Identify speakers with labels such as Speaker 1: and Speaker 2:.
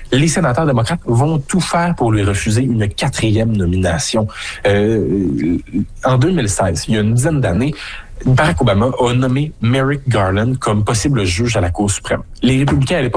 Speaker 1: les sénateurs démocrates vont tout faire pour lui refuser une 4e nomination. En 2016, il y a une dizaine d'années, Barack Obama a nommé Merrick Garland comme possible juge à la Cour suprême. Les républicains à l'époque